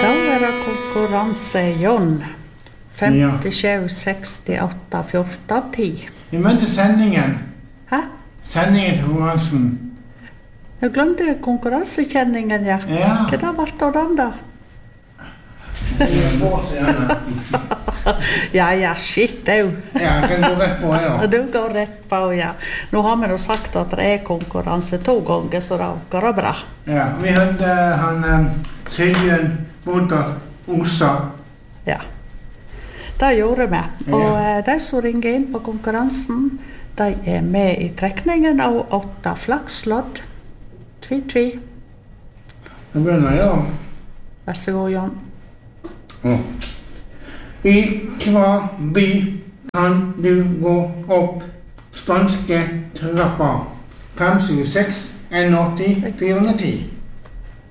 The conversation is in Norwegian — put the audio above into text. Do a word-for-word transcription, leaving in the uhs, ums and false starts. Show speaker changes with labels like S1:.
S1: Da er det konkurranse, John. femtisju, sekstiåtte, fjorten, ti.
S2: Vi møtte sendingen.
S1: Hæ?
S2: Sendingen til konkurransen.
S1: Jeg glemte konkurransekjenningen, ja.
S2: Ja.
S1: Hva da ble det av den da?
S2: Det er på seg, Anna.
S1: Ja, ja, shit, du.
S2: Ja, jeg kan gå rett på, ja.
S1: Du går rett på, ja. Nå har vi jo sagt at det er konkurranse to ganger, så det går det bra.
S2: Ja, vi hørte han um, Sigbjørn Bodal Osa.
S1: Ja, det gjorde vi. Og
S2: Ja.
S1: eh, de som ringer inn på konkurransen, de er med i trekningen av åtte flakslodd. Tvi, tvi.
S2: Da begynner jeg, ja.
S1: Vær så god, John.
S2: Ja. I hva by kan du gå opp spanske trappa? fem syv seks, en åtti, fire ti.